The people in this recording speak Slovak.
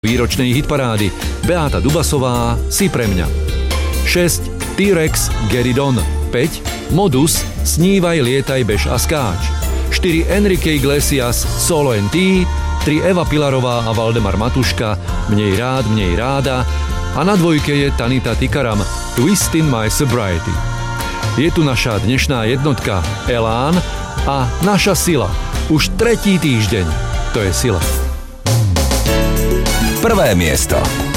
výročnej hitparády. Beáta Dubasová, Si pre mňa. 6. T-Rex, Gary Don. 5. Modus, Snívaj, lietaj, bež a skáč. 4. Enrique Iglesias, Solo &T. 3. Eva Pilarová a Valdemar Matuška, Mnej rád, mnej ráda. A na dvojke je Tanita Tikaram, Twist in my sobriety. Je tu naša dnešná jednotka Elán a naša sila. Už 3. týždeň. To je sila. Prvé miesto.